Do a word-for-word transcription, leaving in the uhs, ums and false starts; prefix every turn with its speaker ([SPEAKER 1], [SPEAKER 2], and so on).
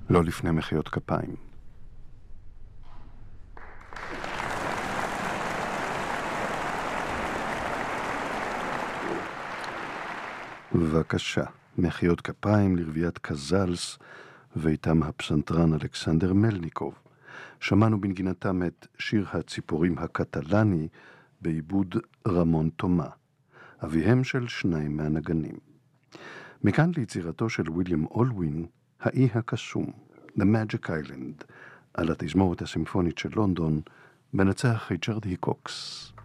[SPEAKER 1] לא לפני מחיאות כפיים. בבקשה, מחיאות כפיים לרביעת קזלס ואיתם הפסנתרן אלכסנדר מלניקוב. שמענו בנגינתם את שיר הציפורים הקטלני בעיבוד רמון תומה, אביהם של שניים מהנגנים. מכאן ליצירתו של ויליאם אולווין, האי הקסום, The Magic Island, על התזמורת הסימפונית של לונדון, מנצח ריצ'רד היקוקס.